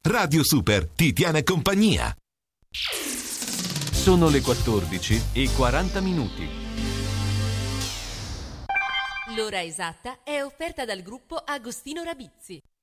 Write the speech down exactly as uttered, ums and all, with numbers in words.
Radio Super ti tiene compagnia. Sono le quattordici e quaranta minuti. L'ora esatta è offerta dal gruppo Agostino Rabizzi.